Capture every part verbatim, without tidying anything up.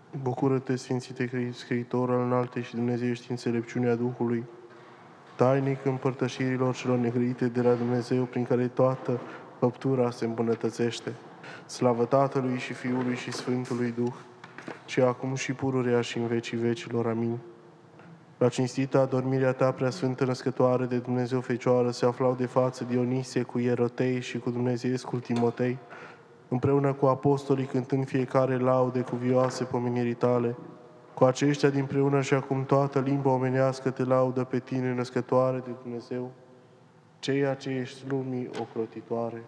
Bucură-te, Sfințite Scriitor al înaltei și dumnezeiești înțelepciunea Duhului, tainic împărtășirilor celor negrăite de la Dumnezeu, prin care toată făptura se îmbunătățește. Slavă Tatălui și Fiului și Sfântului Duh, și acum și pururea și în vecii vecilor. Amin. La cinstita adormirea ta, preasfântă născătoare de Dumnezeu Fecioară, se aflau de față Dionisie cu Ierotei și cu dumnezeiescul Timotei, împreună cu apostolii, cântând fiecare laude cuvioase pomenirii tale. Cu aceștia dinpreună și acum toată limba omenească te laudă pe tine, născătoare de Dumnezeu, ceea ce ești lumii ocrotitoare.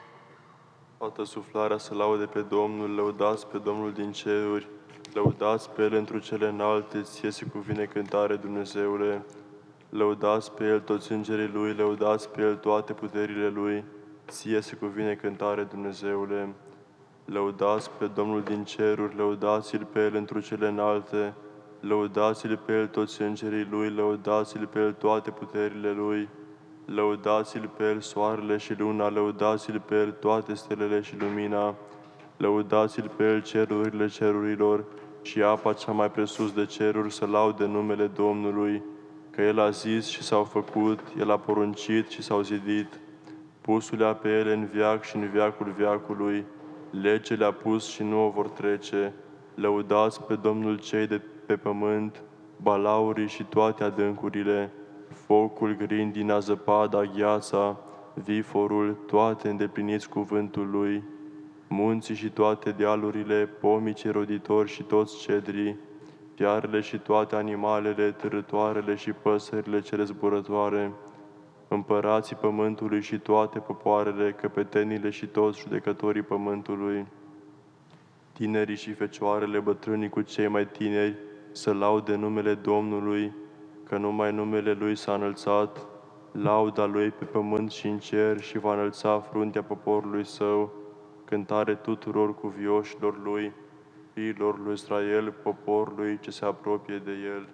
Toată suflarea să laude pe Domnul, lăudați pe Domnul din ceruri, lăudați pe El întru cele înalte, ție se cuvine cântare, Dumnezeule. Lăudați pe El toți îngerii Lui, lăudați pe El toate puterile Lui, ție se cuvine cântare, Dumnezeule. Lăudați pe Domnul din ceruri, lăudați-L pe El întru cele înalte, lăudați-L pe El toți îngerii Lui, lăudați-L pe El toate puterile Lui, lăudați-L pe El soarele și luna, lăudați-L pe El toate stelele și lumina, lăudați-L pe El cerurile cerurilor și apa cea mai presus de ceruri, să laude numele Domnului, că El a zis și s-au făcut, El a poruncit și s-au zidit, pusulea pe ele în veac și în veacul veacului, legea le-a pus și nu o vor trece. Lăudați pe Domnul cei de pe pământ, balaurii și toate adâncurile, focul, grindina, zăpada, gheața, viforul, toate îndepliniți cuvântul Lui, munții și toate dealurile, pomii roditori și toți cedrii, fiarele și toate animalele, târătoarele și păsările cele zburătoare, împărații pământului și toate popoarele, căpetenile și toți judecătorii pământului, tinerii și fecioarele, bătrânii cu cei mai tineri, să laude numele Domnului, că numai numele Lui s-a înălțat, lauda Lui pe pământ și în cer și va înălța fruntea poporului Său, cântare tuturor cuvioșilor Lui, fiilor lui Israel, poporului ce se apropie de El.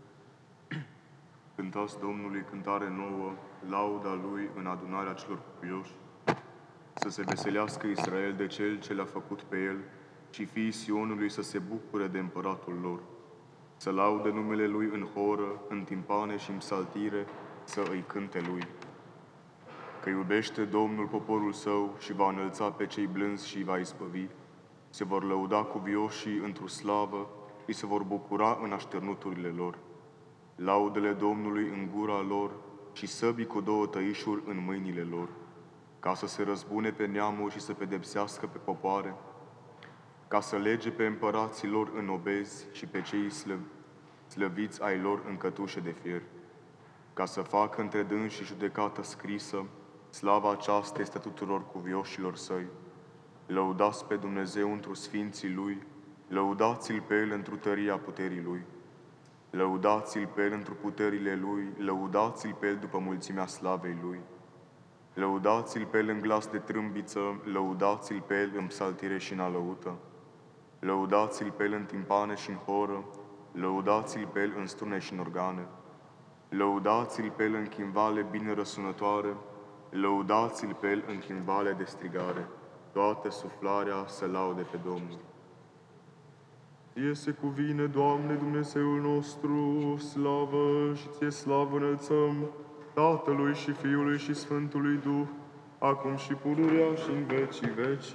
Cântați Domnului cântare nouă, lauda Lui în adunarea celor cuvioși. Să se veselească Israel de Cel ce l-a făcut pe El și fiii Sionului să se bucure de împăratul lor. Să laude numele Lui în horă, în timpane și în psaltire, să îi cânte Lui. Că iubește Domnul poporul Său și va înălța pe cei blânzi și îi va ispăvi. Se vor lăuda cuvioșii într-o slavă și se vor bucura în așternuturile lor. Laudele Domnului în gura lor și săbii cu două tăișuri în mâinile lor, ca să se răzbune pe neamuri și să pedepsească pe popoare, ca să lege pe împărații lor în obezi și pe cei slă- slăviți ai lor în cătușe de fier, ca să facă între dânsi și judecată scrisă, slava aceasta este tuturor cuvioșilor Săi. Lăudați pe Dumnezeu întru sfinții Lui, lăudați-L pe El întru tăria puterii Lui. Lăudați-L pe El întru puterile Lui, lăudați-L pe El după mulțimea slavei Lui. Lăudați-L pe El în glas de trâmbiță, lăudați-L pe El în psaltire și în alăută. Lăudați-L pe El în timpane și în horă, lăudați-L pe El în strune și în organe. Lăudați-L pe El în chimvale bine răsunătoare, lăudați-L pe El în chimvale de strigare. Toată suflarea să laude pe Domnul. Ție se cuvine, Doamne, Dumnezeul nostru, slavă și Ție slavă înălțăm, Tatălui și Fiului și Sfântului Duh, acum și pururea și în vecii veci.